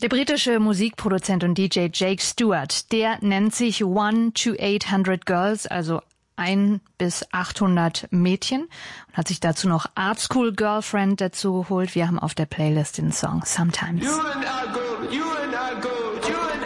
Der britische Musikproduzent und DJ Jake Stewart, der nennt sich 1 to 800 Girls, also 1 bis 800 Mädchen, und hat sich dazu noch Art School Girlfriend dazu geholt. Wir haben auf der Playlist den Song Sometimes. You and I go, you and I go, you and